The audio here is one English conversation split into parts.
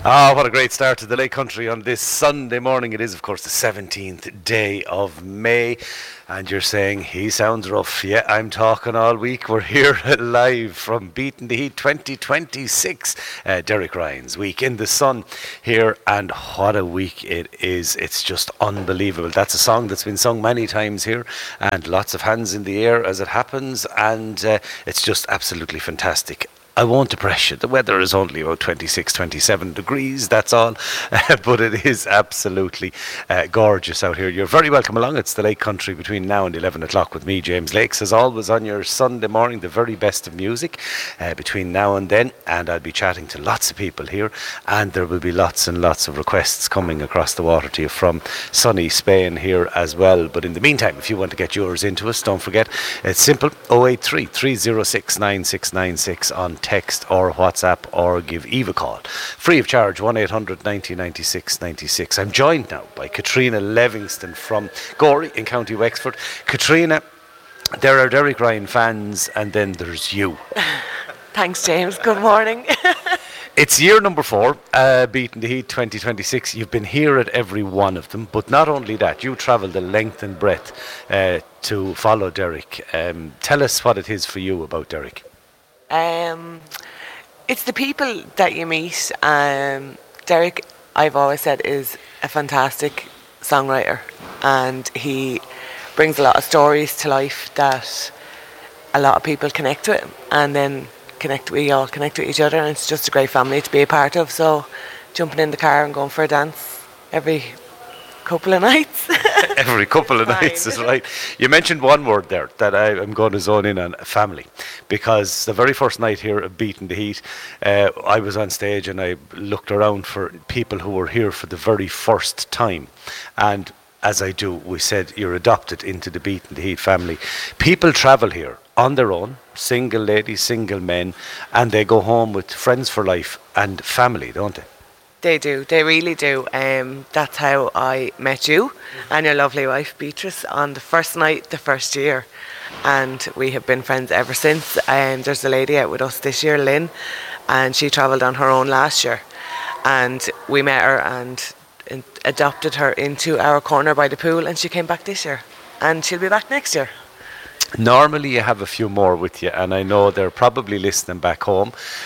Ah, what a great start to the Lake Country on this Sunday morning. It is, of course, the 17th day of May. And you're saying, he sounds rough. Yeah, I'm talking all week. We're here live from Beating the Heat 2026. Derek Ryan's week in the sun here. And what a week it is. It's just unbelievable. That's a song that's been sung many times here. And lots of hands in the air as it happens. And it's just absolutely fantastic. I won't depress you. The weather is only about 26, 27 degrees, that's all. But it is absolutely gorgeous out here. You're very welcome along. It's the Lake Country between now and 11 o'clock with me, James Lakes. As always on your Sunday morning, the very best of music between now and then. And I'll be chatting to lots of people here. And there will be lots and lots of requests coming across the water to you from sunny Spain here as well. But in the meantime, if you want to get yours into us, don't forget, it's simple. 083 306 9696 on text or WhatsApp, or give Eve a call. Free of charge, 1-800 90 96 96. I'm joined now by Katrina Livingston from Gorey in County Wexford. Katrina, there are Derek Ryan fans and then there's you. Thanks, James. Good morning. It's year number 4, Beating the Heat 2026. You've been here at every one of them, but not only that, you travelled the length and breadth to follow Derek. Tell us what it is for you about Derek. It's the people that you meet. Derek, I've always said, is a fantastic songwriter, and he brings a lot of stories to life that a lot of people connect with, and then we all connect with each other, and it's just a great family to be a part of. So jumping in the car and going for a dance every couple of nights. Every couple of nights is right. You mentioned one word there that I'm going to zone in on, family, because the very first night here at Beating the Heat, I was on stage and I looked around for people who were here for the very first time, and as I do, we said you're adopted into the Beating the Heat family. People travel here on their own, single ladies, single men, and they go home with friends for life and family, don't they? They do, they really do. That's how I met you and your lovely wife Beatrice on the first night, the first year, and we have been friends ever since. There's a lady out with us this year, Lynn, and she travelled on her own last year, and we met her and adopted her into our corner by the pool, and she came back this year, and she'll be back next year. Normally you have a few more with you, and I know they're probably listening back home.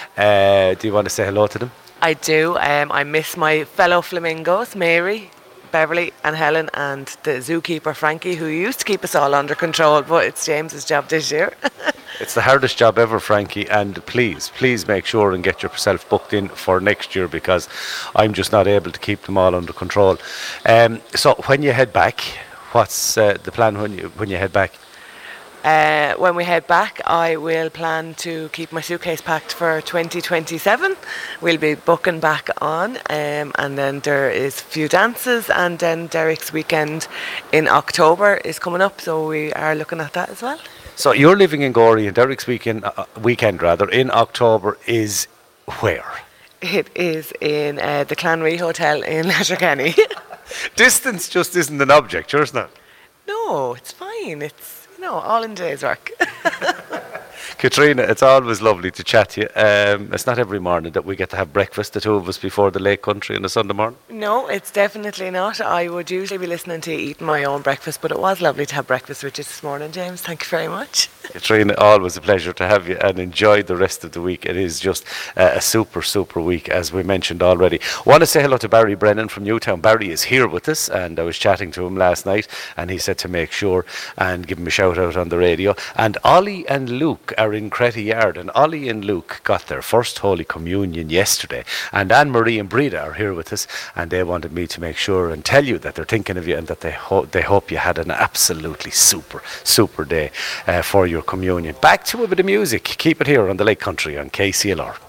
Do you want to say hello to them? I do. I miss my fellow flamingos, Mary, Beverly and Helen, and the zookeeper Frankie, who used to keep us all under control, but it's James's job this year. It's the hardest job ever, Frankie, and please make sure and get yourself booked in for next year, because I'm just not able to keep them all under control. So when you head back, what's the plan when you head back? When we head back, I will plan to keep my suitcase packed for 2027. We'll be booking back on, and then there is a few dances, and then Derek's weekend in October is coming up, so we are looking at that as well. So you're living in Gorey, and Derek's weekend in October is where? It is in the Clanry Hotel in Letterkenny. Distance just isn't an object, sure it's not? No, it's fine. It's all in the day's work. Katrina, it's always lovely to chat to you. It's not every morning that we get to have breakfast, the two of us, before the Lake Country on a Sunday morning. No, it's definitely not. I would usually be listening to you eating my own breakfast, but it was lovely to have breakfast with you this morning, James. Thank you very much. Katrina, always a pleasure to have you, and enjoy the rest of the week. It is just a super week, as we mentioned already. Want to say hello to Barry Brennan from Newtown. Barry is here with us, and I was chatting to him last night, and he said to make sure and give him a shout out on the radio. And Ollie and Luke are in Cretty Yard, and Ollie and Luke got their first Holy Communion yesterday, and Anne-Marie and Breda are here with us, and they wanted me to make sure and tell you that they're thinking of you, and that they hope you had an absolutely super day for your communion. Back to a bit of music. Keep it here on the Lake Country on KCLR.